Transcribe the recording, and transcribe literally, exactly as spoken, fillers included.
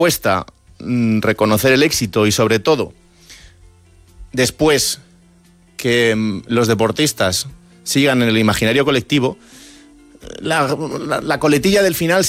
cuesta mm, reconocer el éxito y sobre todo después que mm, los deportistas sigan en el imaginario colectivo, la, la, la coletilla del final